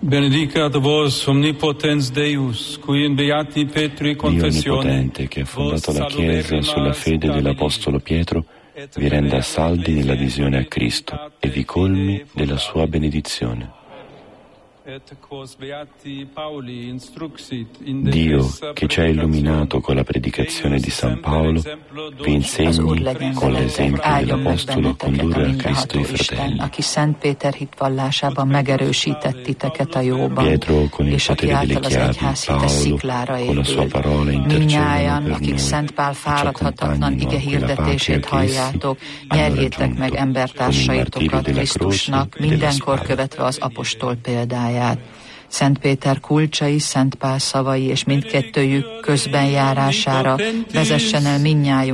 Benedicat vos omnipotens Deus, qui in beati Petri confessione, Dio Onnipotente, che ha fondato la Chiesa sulla fede dell'Apostolo Pietro, vi renda saldi nell'adesione a Cristo e vi colmi della sua benedizione. Dio, che ci ha illuminato con la predicazione di San Paolo, vi insegni con l'esempio dell'Apostolo a condurre a Cristo i fratelli. Aki Szent Péter hitvallásában megerősített titeket a jóban, Pietro con il és aki potere delle által az chiavi, egyház hite Paolo sziklára con la sua épül. parola intercedono Minnyájan, per akik noi, Szent Pál e ci fáradhatatlan ige accompagnano a quella patria hirdetését che essi halljátok, hanno nyerjétek meg raggiunto, con il embertársaitokat martirio della Krisztusnak, croce e della mindenkor spada. követve az apostol példáját. Szent Péter kulcsai, Szent Pál szavai és mindkettőjük közben járására vezessen el mindnyájunkat